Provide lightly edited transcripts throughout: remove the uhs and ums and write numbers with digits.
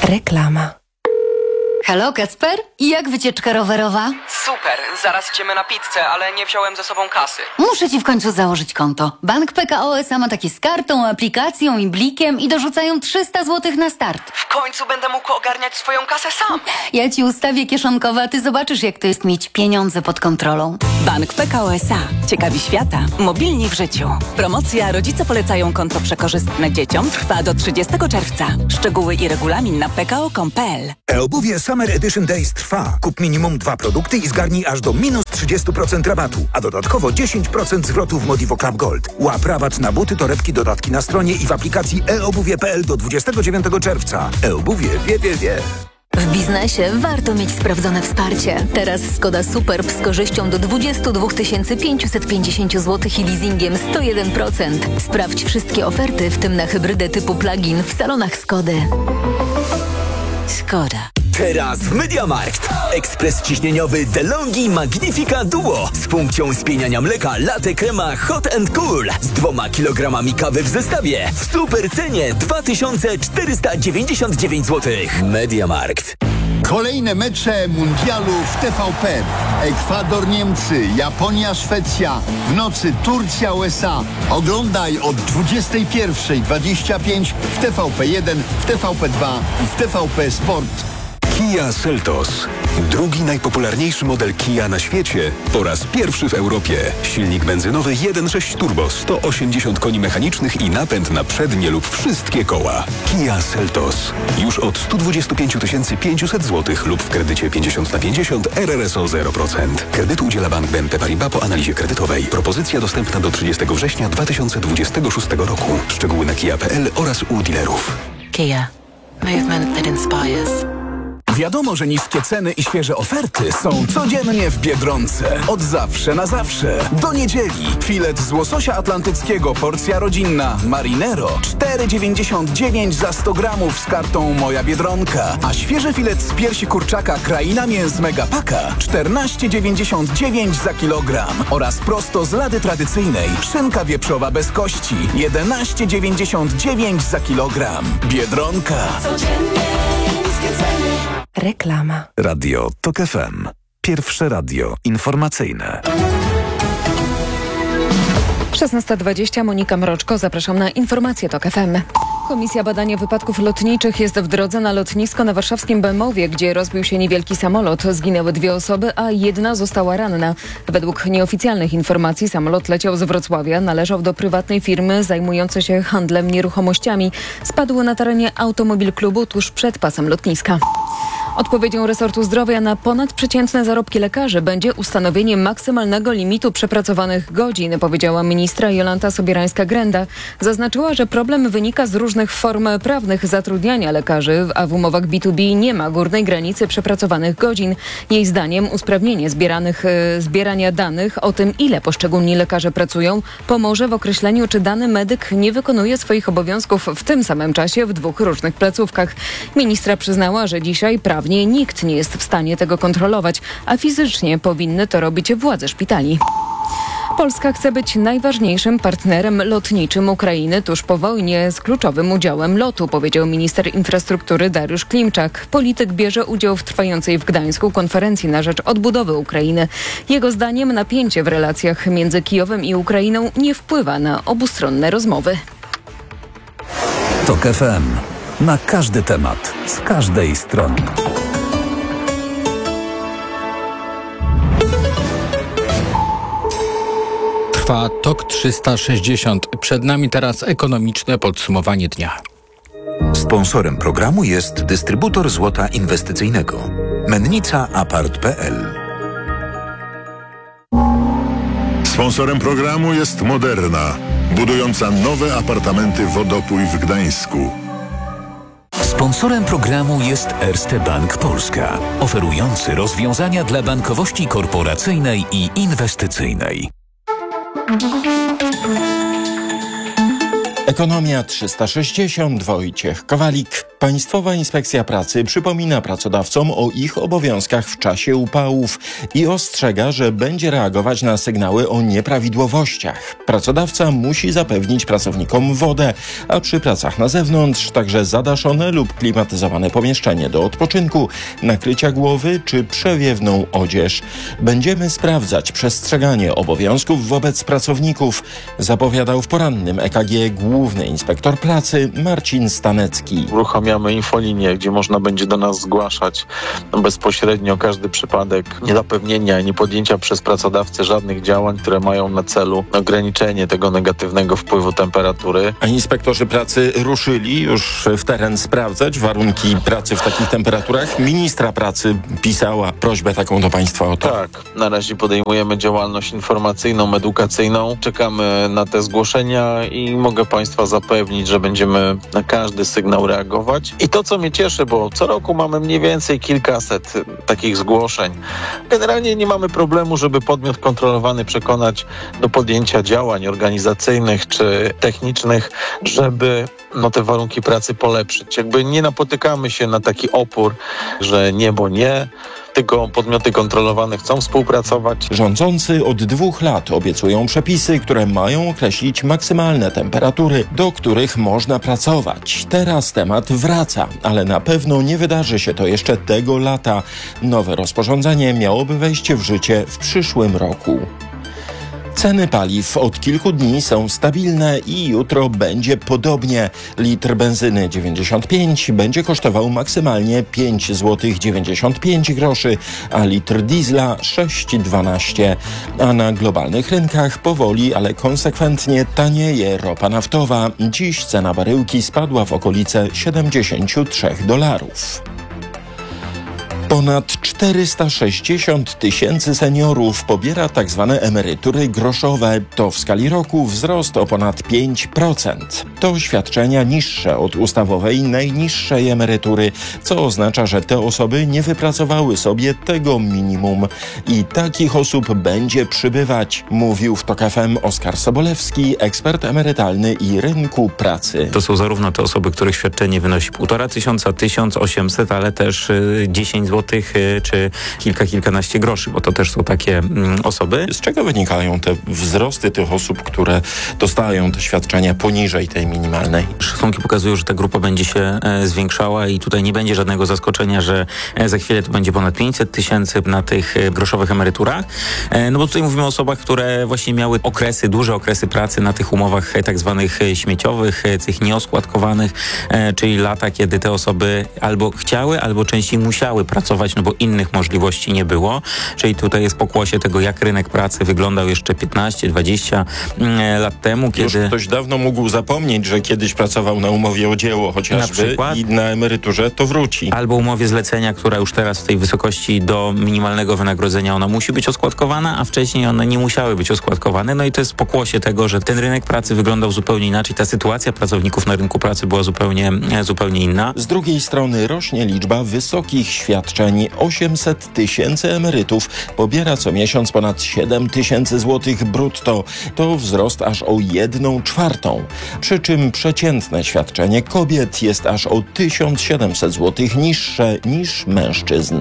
Reklama. Halo, Kacper? Jak wycieczka rowerowa? Super, zaraz idziemy na pizzę, ale nie wziąłem ze sobą kasy. Muszę ci w końcu założyć konto. Bank PKO SA ma takie z kartą, aplikacją i blikiem i dorzucają 300 zł na start. W końcu będę mógł ogarniać swoją kasę sam. Ja ci ustawię kieszonkowe, a ty zobaczysz, jak to jest mieć pieniądze pod kontrolą. Bank PKO SA. Ciekawi świata. Mobilni w życiu. Promocja Rodzice polecają konto przekorzystne dzieciom trwa do 30 czerwca. Szczegóły i regulamin na pko.com.pl. E-obuwie Summer Edition Days trwa. Kup minimum 2 produkty i zgarnij aż do minus 30% rabatu, a dodatkowo 10% zwrotu w Modivo Club Gold. Łap rabat na buty, torebki, dodatki na stronie i w aplikacji eobuwie.pl do 29 czerwca. E-obuwie wie. W biznesie warto mieć sprawdzone wsparcie. Teraz Skoda Superb z korzyścią do 22 550 zł i leasingiem 101%. Sprawdź wszystkie oferty, w tym na hybrydę typu plug-in w salonach Skody. Skoda. Teraz w MediaMarkt. Ekspres ciśnieniowy DeLonghi Magnifica Duo z funkcją spieniania mleka latte crema hot and cool z 2 kg kawy w zestawie w super cenie 2499 zł. MediaMarkt. Kolejne mecze mundialu w TVP. Ekwador, Niemcy, Japonia, Szwecja. W nocy Turcja, USA. Oglądaj od 21:25 w TVP1, w TVP2 i w TVP Sport. Kia Seltos. Drugi najpopularniejszy model Kia na świecie po raz pierwszy w Europie. Silnik benzynowy 1.6 turbo, 180 koni mechanicznych i napęd na przednie lub wszystkie koła. Kia Seltos. Już od 125 500 zł lub w kredycie 50/50 RRSO 0%. Kredytu udziela Bank BNP Paribas po analizie kredytowej. Propozycja dostępna do 30 września 2026 roku. Szczegóły na kia.pl oraz u dealerów. Kia. Movement that inspires. Wiadomo, że niskie ceny i świeże oferty są codziennie w Biedronce. Od zawsze na zawsze. Do niedzieli. Filet z łososia atlantyckiego, porcja rodzinna Marinero 4,99 za 100 gramów z kartą Moja Biedronka. A świeży filet z piersi kurczaka Kraina Mięs Megapaka 14,99 za kilogram. Oraz prosto z lady tradycyjnej szynka wieprzowa bez kości 11,99 za kilogram. Biedronka. Codziennie niskie ceny. Reklama. Radio TOK FM. Pierwsze radio informacyjne. 16:20, Monika Mroczko, zapraszam na informacje TOK FM. Komisja badania wypadków lotniczych jest w drodze na lotnisko na warszawskim Bemowie, gdzie rozbił się niewielki samolot. Zginęły 2 osoby, a 1 została ranna. Według nieoficjalnych informacji samolot leciał z Wrocławia, należał do prywatnej firmy zajmującej się handlem nieruchomościami. Spadł na terenie Automobil Klubu tuż przed pasem lotniska. Odpowiedzią resortu zdrowia na ponadprzeciętne zarobki lekarzy będzie ustanowienie maksymalnego limitu przepracowanych godzin, powiedziała ministra Jolanta Sobierańska-Grenda. Zaznaczyła, że problem wynika z różnych form prawnych zatrudniania lekarzy, a w umowach B2B nie ma górnej granicy przepracowanych godzin. Jej zdaniem usprawnienie zbierania danych o tym, ile poszczególni lekarze pracują, pomoże w określeniu, czy dany medyk nie wykonuje swoich obowiązków w tym samym czasie w 2 różnych placówkach. Ministra przyznała, że dzisiaj prawnie nikt nie jest w stanie tego kontrolować, a fizycznie powinny to robić władze szpitali. Polska chce być najważniejszym partnerem lotniczym Ukrainy tuż po wojnie z kluczowym udziałem LOT-u, powiedział minister infrastruktury Dariusz Klimczak. Polityk bierze udział w trwającej w Gdańsku konferencji na rzecz odbudowy Ukrainy. Jego zdaniem napięcie w relacjach między Kijowem i Ukrainą nie wpływa na obustronne rozmowy. TOK FM. Na każdy temat, z każdej strony. Trwa TOK 360. Przed nami teraz ekonomiczne podsumowanie dnia. Sponsorem programu jest dystrybutor złota inwestycyjnego. Mennica Apart.pl. Sponsorem programu jest Moderna, budująca nowe apartamenty Wodopój w Gdańsku. Sponsorem programu jest Erste Bank Polska, oferujący rozwiązania dla bankowości korporacyjnej i inwestycyjnej. Ekonomia 360, Wojciech Kowalik. Państwowa Inspekcja Pracy przypomina pracodawcom o ich obowiązkach w czasie upałów i ostrzega, że będzie reagować na sygnały o nieprawidłowościach. Pracodawca musi zapewnić pracownikom wodę, a przy pracach na zewnątrz także zadaszone lub klimatyzowane pomieszczenie do odpoczynku, nakrycia głowy czy przewiewną odzież. Będziemy sprawdzać przestrzeganie obowiązków wobec pracowników, zapowiadał w porannym EKG główny inspektor pracy Marcin Stanecki. Uruchamiamy infolinię, gdzie można będzie do nas zgłaszać bezpośrednio każdy przypadek niezapewnienia i niepodjęcia przez pracodawcę żadnych działań, które mają na celu ograniczenie tego negatywnego wpływu temperatury. A inspektorzy pracy ruszyli już w teren sprawdzać warunki pracy w takich temperaturach. Ministra pracy pisała prośbę taką do państwa o to. Tak, na razie podejmujemy działalność informacyjną, edukacyjną. Czekamy na te zgłoszenia i mogę państwa zapewnić, że będziemy na każdy sygnał reagować. I to, co mnie cieszy, bo co roku mamy mniej więcej kilkaset takich zgłoszeń. Generalnie nie mamy problemu, żeby podmiot kontrolowany przekonać do podjęcia działań organizacyjnych czy technicznych, żeby te warunki pracy polepszyć. Jakby nie napotykamy się na taki opór, że nie, bo nie. Tylko podmioty kontrolowane chcą współpracować. Rządzący od 2 lat obiecują przepisy, które mają określić maksymalne temperatury, do których można pracować. Teraz temat wraca, ale na pewno nie wydarzy się to jeszcze tego lata. Nowe rozporządzenie miałoby wejść w życie w przyszłym roku. Ceny paliw od kilku dni są stabilne i jutro będzie podobnie. Litr benzyny 95 będzie kosztował maksymalnie 5,95 zł, a litr diesla 6,12. A na globalnych rynkach powoli, ale konsekwentnie tanieje ropa naftowa. Dziś cena baryłki spadła w okolice $73. Ponad 460 000 seniorów pobiera tzw. emerytury groszowe. To w skali roku wzrost o ponad 5%. To świadczenia niższe od ustawowej najniższej emerytury, co oznacza, że te osoby nie wypracowały sobie tego minimum. I takich osób będzie przybywać, mówił w TOK FM Oskar Sobolewski, ekspert emerytalny i rynku pracy. To są zarówno te osoby, których świadczenie wynosi 1500, 1800, ale też 10 zł czy kilkanaście groszy, bo to też są takie osoby. Z czego wynikają te wzrosty tych osób, które dostają te świadczenia poniżej tej minimalnej? Szacunki pokazują, że ta grupa będzie się zwiększała i tutaj nie będzie żadnego zaskoczenia, że za chwilę to będzie ponad 500 000 na tych groszowych emeryturach. No bo tutaj mówimy o osobach, które właśnie miały duże okresy pracy na tych umowach tak zwanych śmieciowych, tych nieoskładkowanych, czyli lata, kiedy te osoby albo chciały, albo częściej musiały pracować, no bo innych możliwości nie było. Czyli tutaj jest pokłosie tego, jak rynek pracy wyglądał jeszcze 15-20 lat temu, kiedy... Już ktoś dawno mógł zapomnieć, że kiedyś pracował na umowie o dzieło chociażby i na emeryturze to wróci. Albo umowie zlecenia, która już teraz w tej wysokości do minimalnego wynagrodzenia ona musi być oskładkowana, a wcześniej one nie musiały być oskładkowane. No i to jest pokłosie tego, że ten rynek pracy wyglądał zupełnie inaczej. Ta sytuacja pracowników na rynku pracy była zupełnie inna. Z drugiej strony rośnie liczba wysokich świadczeń. 800 000 emerytów pobiera co miesiąc ponad 7 000 złotych brutto. To wzrost aż o 1/4. Przy czym przeciętne świadczenie kobiet jest aż o 1700 złotych niższe niż mężczyzn.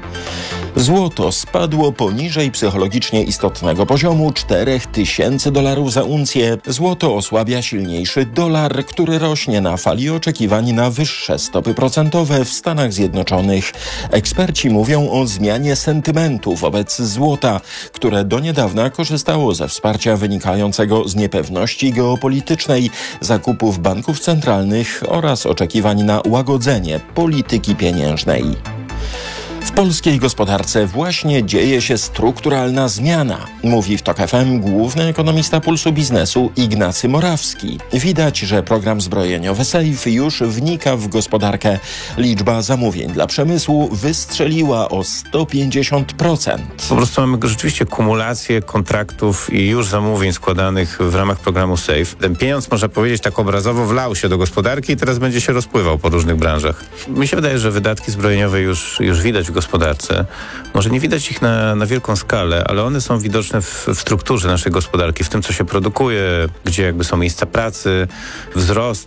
Złoto spadło poniżej psychologicznie istotnego poziomu $4000 za uncję. Złoto osłabia silniejszy dolar, który rośnie na fali oczekiwań na wyższe stopy procentowe w Stanach Zjednoczonych. Eksperci mówią o zmianie sentymentu wobec złota, które do niedawna korzystało ze wsparcia wynikającego z niepewności geopolitycznej, zakupów banków centralnych oraz oczekiwań na łagodzenie polityki pieniężnej. W polskiej gospodarce właśnie dzieje się strukturalna zmiana, mówi w TOK FM główny ekonomista Pulsu Biznesu Ignacy Morawski. Widać, że program zbrojeniowy SAFE już wnika w gospodarkę. Liczba zamówień dla przemysłu wystrzeliła o 150%. Po prostu mamy rzeczywiście kumulację kontraktów i już zamówień składanych w ramach programu SAFE. Ten pieniądz, można powiedzieć tak obrazowo, wlał się do gospodarki i teraz będzie się rozpływał po różnych branżach. Mi się wydaje, że wydatki zbrojeniowe już widać w gospodarce. Może nie widać ich na wielką skalę, ale one są widoczne w strukturze naszej gospodarki, w tym, co się produkuje, gdzie jakby są miejsca pracy, wzrost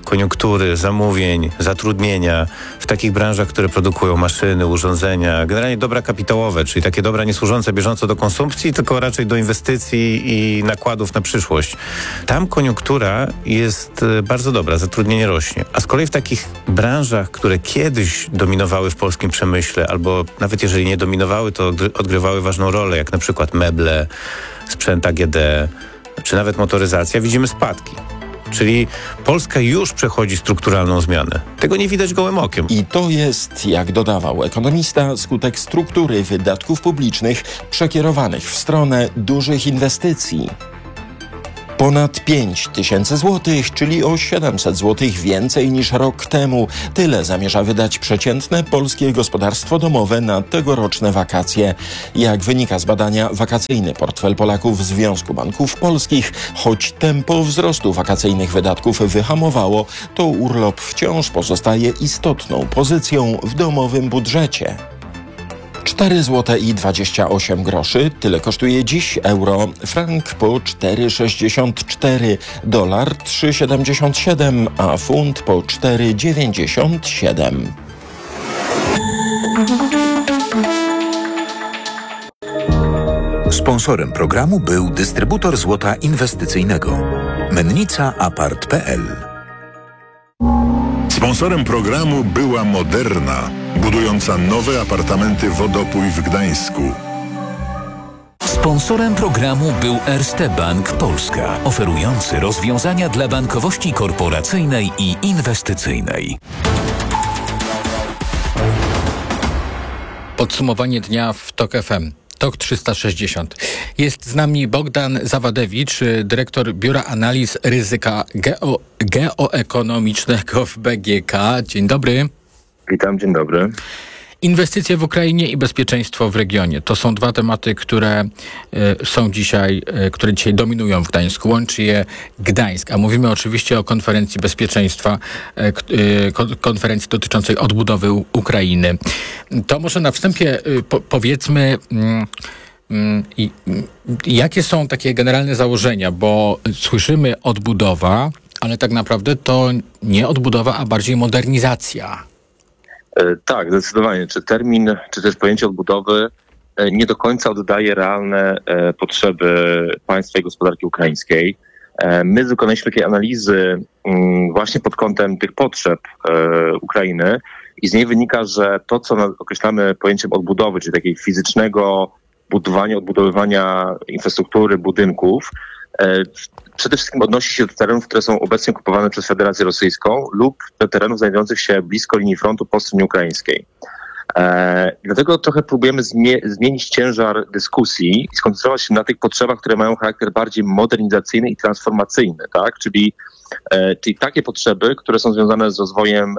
koniunktury, zamówień, zatrudnienia w takich branżach, które produkują maszyny, urządzenia, generalnie dobra kapitałowe, czyli takie dobra nie służące bieżąco do konsumpcji, tylko raczej do inwestycji i nakładów na przyszłość. Tam koniunktura jest bardzo dobra, zatrudnienie rośnie. A z kolei w takich branżach, które kiedyś dominowały w polskim przemyśle, albo nawet jeżeli nie dominowały, to odgrywały ważną rolę, jak na przykład meble, sprzęt AGD, czy nawet motoryzacja, widzimy spadki. Czyli Polska już przechodzi strukturalną zmianę. Tego nie widać gołym okiem. I to jest, jak dodawał ekonomista, skutek struktury wydatków publicznych przekierowanych w stronę dużych inwestycji. Ponad 5 tysięcy złotych, czyli o 700 złotych więcej niż rok temu. Tyle zamierza wydać przeciętne polskie gospodarstwo domowe na tegoroczne wakacje. Jak wynika z badania Wakacyjny portfel Polaków w Związku Banków Polskich, choć tempo wzrostu wakacyjnych wydatków wyhamowało, to urlop wciąż pozostaje istotną pozycją w domowym budżecie. 4,28 zł. Tyle kosztuje dziś euro. Frank po 4,64, dolar 3,77, a funt po 4,97. Sponsorem programu był dystrybutor złota inwestycyjnego Mennica Apart.pl. Sponsorem programu była Moderna, budująca nowe apartamenty Wodopój w Gdańsku. Sponsorem programu był Erste Bank Polska, oferujący rozwiązania dla bankowości korporacyjnej i inwestycyjnej. Podsumowanie dnia w TOK FM. TOK 360. Jest z nami Bogdan Zawadewicz, dyrektor Biura Analiz Ryzyka Geoekonomicznego w BGK. Dzień dobry. Witam, dzień dobry. Inwestycje w Ukrainie i bezpieczeństwo w regionie. To są dwa tematy, które dzisiaj dominują w Gdańsku. Łączy je Gdańsk. A mówimy oczywiście o konferencji bezpieczeństwa, konferencji dotyczącej odbudowy Ukrainy. To może na wstępie powiedzmy, jakie są takie generalne założenia, bo słyszymy odbudowa, ale tak naprawdę to nie odbudowa, a bardziej modernizacja. Tak, zdecydowanie. Czy termin, czy też pojęcie odbudowy nie do końca oddaje realne potrzeby państwa i gospodarki ukraińskiej. My wykonaliśmy takie analizy właśnie pod kątem tych potrzeb Ukrainy i z niej wynika, że to, co określamy pojęciem odbudowy, czyli takiego fizycznego budowania, odbudowywania infrastruktury, budynków, przede wszystkim odnosi się do terenów, które są obecnie okupowane przez Federację Rosyjską lub do terenów znajdujących się blisko linii frontu po stronie ukraińskiej. Dlatego trochę próbujemy zmienić ciężar dyskusji i skoncentrować się na tych potrzebach, które mają charakter bardziej modernizacyjny i transformacyjny, tak? Czyli takie potrzeby, które są związane z rozwojem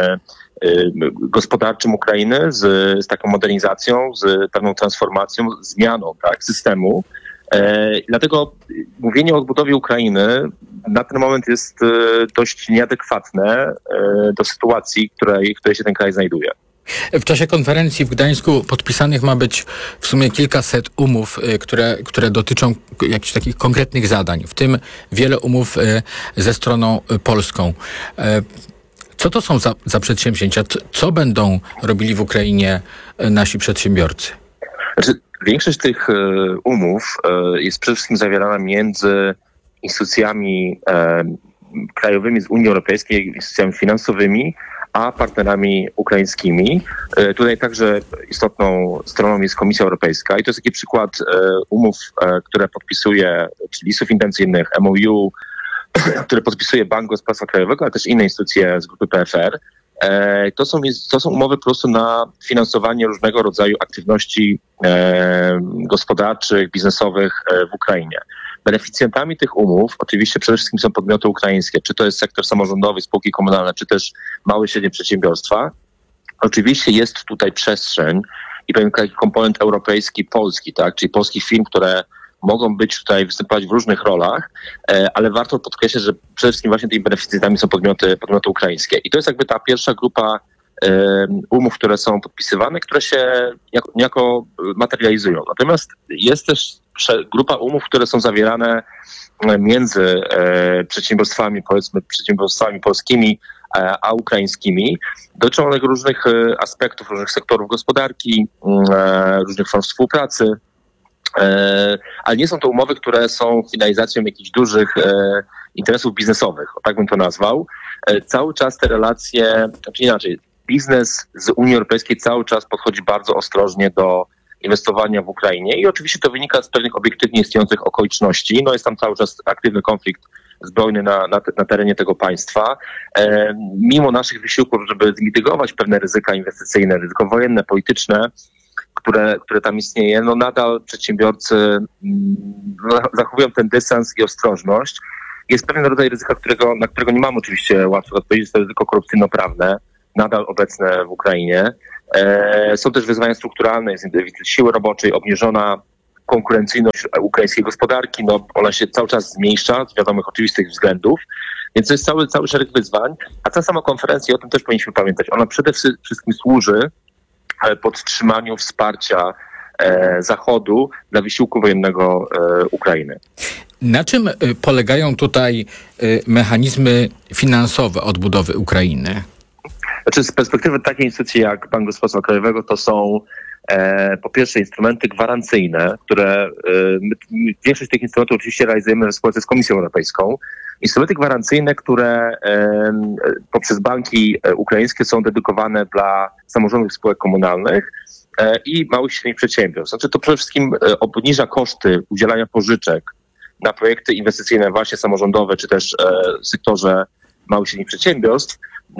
gospodarczym Ukrainy, z taką modernizacją, z pewną transformacją, zmianą, tak, systemu. Dlatego mówienie o odbudowie Ukrainy na ten moment jest dość nieadekwatne do sytuacji, w której się ten kraj znajduje. W czasie konferencji w Gdańsku podpisanych ma być w sumie kilkaset umów, które dotyczą jakichś takich konkretnych zadań, w tym wiele umów ze stroną polską. Co to są za przedsięwzięcia? Co będą robili w Ukrainie nasi przedsiębiorcy? Większość tych umów jest przede wszystkim zawierana między instytucjami krajowymi z Unii Europejskiej, instytucjami finansowymi, a partnerami ukraińskimi. Tutaj także istotną stroną jest Komisja Europejska i to jest taki przykład umów, które podpisuje, czy listów intencyjnych, MOU, które podpisuje Bank Gospodarstwa Krajowego, ale też inne instytucje z grupy PFR. To są umowy po prostu na finansowanie różnego rodzaju aktywności gospodarczych, biznesowych w Ukrainie. Beneficjentami tych umów oczywiście przede wszystkim są podmioty ukraińskie, czy to jest sektor samorządowy, spółki komunalne, czy też małe i średnie przedsiębiorstwa. Oczywiście jest tutaj przestrzeń i pewien taki komponent europejski, polski, tak, czyli polskich firm, które mogą być tutaj, występować w różnych rolach, ale warto podkreślić, że przede wszystkim właśnie tymi beneficjentami są podmioty ukraińskie. I to jest jakby ta pierwsza grupa umów, które są podpisywane, które się niejako materializują. Natomiast jest też grupa umów, które są zawierane między przedsiębiorstwami polskimi a ukraińskimi. Dotyczą one różnych aspektów, różnych sektorów gospodarki, różnych form współpracy, ale nie są to umowy, które są finalizacją jakichś dużych interesów biznesowych, tak bym to nazwał. Cały czas te relacje, czy inaczej, biznes z Unii Europejskiej cały czas podchodzi bardzo ostrożnie do inwestowania w Ukrainie i oczywiście to wynika z pewnych obiektywnie istniejących okoliczności. No jest tam cały czas aktywny konflikt zbrojny na terenie tego państwa. Mimo naszych wysiłków, żeby zmitygować pewne ryzyka inwestycyjne, ryzyko wojenne, polityczne, które tam istnieje, no nadal przedsiębiorcy zachowują ten dystans i ostrożność. Jest pewien rodzaj ryzyka, na którego nie mamy oczywiście łatwo odpowiedzieć, to ryzyko korupcyjno-prawne, nadal obecne w Ukrainie. Są też wyzwania strukturalne, jest deficyt siły roboczej, obniżona konkurencyjność ukraińskiej gospodarki, no ona się cały czas zmniejsza z wiadomych oczywistych względów, więc to jest cały szereg wyzwań, a ta sama konferencja, o tym też powinniśmy pamiętać, ona przede wszystkim służy podtrzymaniu wsparcia Zachodu dla wysiłku wojennego Ukrainy. Na czym polegają tutaj mechanizmy finansowe odbudowy Ukrainy? Znaczy z perspektywy takiej instytucji jak Bank Gospodarstwa Krajowego to są po pierwsze instrumenty gwarancyjne, które większość tych instrumentów oczywiście realizujemy we współpracy z Komisją Europejską. Instrumenty gwarancyjne, które poprzez banki ukraińskie są dedykowane dla samorządów spółek komunalnych i małych i średnich przedsiębiorstw. Znaczy to przede wszystkim obniża koszty udzielania pożyczek na projekty inwestycyjne właśnie samorządowe, czy też w sektorze małych i średnich przedsiębiorstw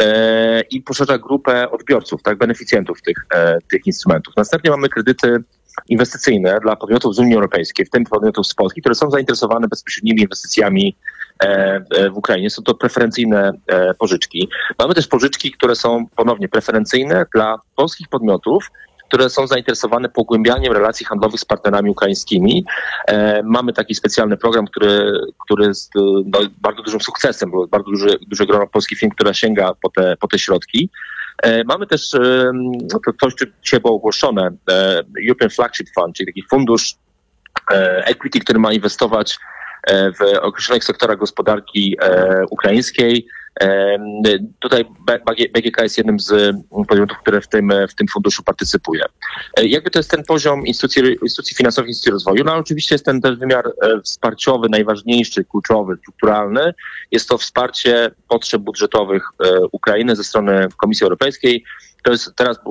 i poszerza grupę odbiorców, tak, beneficjentów tych instrumentów. Następnie mamy kredyty inwestycyjne dla podmiotów z Unii Europejskiej, w tym podmiotów z Polski, które są zainteresowane bezpośrednimi inwestycjami w Ukrainie. Są to preferencyjne pożyczki. Mamy też pożyczki, które są ponownie preferencyjne dla polskich podmiotów, które są zainteresowane pogłębianiem relacji handlowych z partnerami ukraińskimi. Mamy taki specjalny program, który jest bardzo dużym sukcesem, bo bardzo duże grono polskich firm, która sięga po te środki. Mamy też coś, co dzisiaj było ogłoszone, European Flagship Fund, czyli taki fundusz equity, który ma inwestować w określonych sektorach gospodarki ukraińskiej. Tutaj BGK jest jednym z podmiotów, które w tym funduszu partycypuje. Jakby to jest ten poziom instytucji finansowych, instytucji rozwoju. No ale oczywiście jest ten też wymiar wsparciowy, najważniejszy, kluczowy, strukturalny. Jest to wsparcie potrzeb budżetowych Ukrainy ze strony Komisji Europejskiej. To jest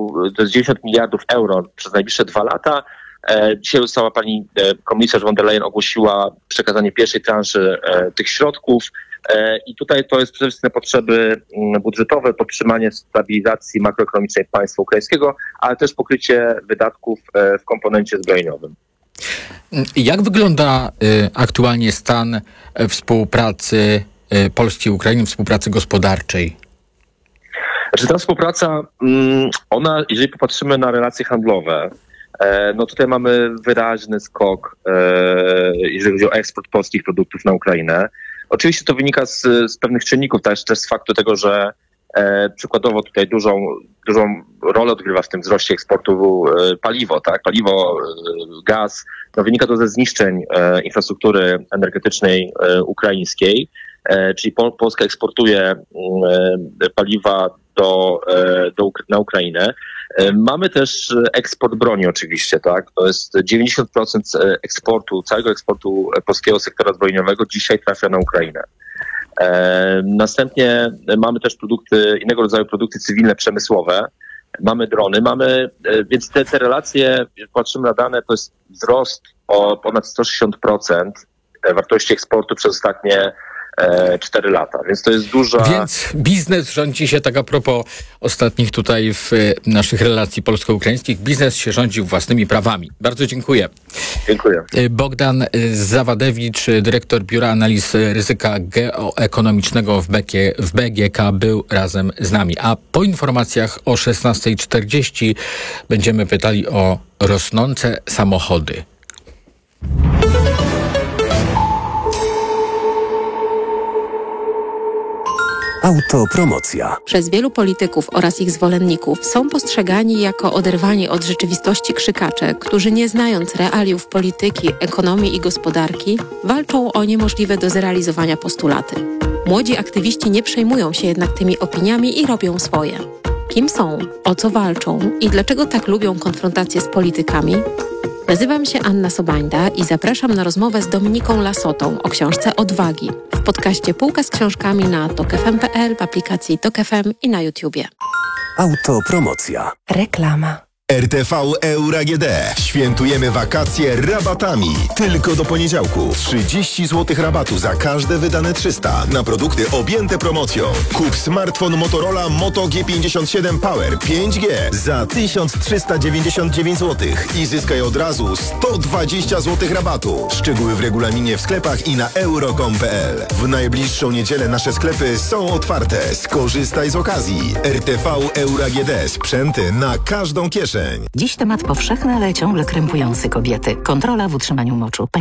90 miliardów euro przez najbliższe 2 lata. Dzisiaj została pani komisarz von der Leyen ogłosiła przekazanie pierwszej transzy tych środków i tutaj to jest przede wszystkim potrzeby budżetowe, podtrzymanie stabilizacji makroekonomicznej państwa ukraińskiego, ale też pokrycie wydatków w komponencie zbrojeniowym. Jak wygląda aktualnie stan współpracy Polski i Ukrainy, współpracy gospodarczej? Znaczy ta współpraca, ona, jeżeli popatrzymy na relacje handlowe, no tutaj mamy wyraźny skok, jeżeli chodzi o eksport polskich produktów na Ukrainę. Oczywiście to wynika z pewnych czynników, też z faktu tego, że przykładowo tutaj dużą rolę odgrywa w tym wzroście eksportu paliwo, tak? Paliwo, gaz. No wynika to ze zniszczeń infrastruktury energetycznej ukraińskiej, czyli Polska eksportuje paliwa na Ukrainę. Mamy też eksport broni oczywiście, tak? To jest 90% całego eksportu polskiego sektora zbrojeniowego dzisiaj trafia na Ukrainę. Następnie mamy też innego rodzaju produkty cywilne, przemysłowe. Mamy drony, więc te relacje, jak patrzymy na dane, to jest wzrost o ponad 160% wartości eksportu przez ostatnie 4 lata, więc to jest duża... Więc biznes rządzi się, tak a propos ostatnich tutaj w naszych relacji polsko-ukraińskich, biznes się rządzi własnymi prawami. Bardzo dziękuję. Dziękuję. Bogdan Zawadewicz, dyrektor Biura Analiz Ryzyka Geoekonomicznego w BGK był razem z nami. A po informacjach o 16:40 będziemy pytali o rosnące samochody. Autopromocja. Przez wielu polityków oraz ich zwolenników są postrzegani jako oderwani od rzeczywistości krzykacze, którzy nie znając realiów polityki, ekonomii i gospodarki, walczą o niemożliwe do zrealizowania postulaty. Młodzi aktywiści nie przejmują się jednak tymi opiniami i robią swoje. Kim są, o co walczą i dlaczego tak lubią konfrontację z politykami? Nazywam się Anna Sobańda i zapraszam na rozmowę z Dominiką Lasotą o książce Odwagi w podcaście Półka z książkami na tokfm.pl, w aplikacji Tok FM i na YouTubie. Autopromocja. Reklama. RTV Euro AGD. Świętujemy wakacje rabatami. Tylko do poniedziałku. 30 zł rabatu za każde wydane 300 na produkty objęte promocją. Kup smartfon Motorola Moto G57 Power 5G za 1399 zł i zyskaj od razu 120 zł rabatu. Szczegóły w regulaminie w sklepach i na euro.com.pl. W najbliższą niedzielę nasze sklepy są otwarte. Skorzystaj z okazji. RTV Euro AGD. Sprzęty na każdą kieszeń. Dziś temat powszechny, ale ciągle krępujący kobiety. Kontrola w utrzymaniu moczu.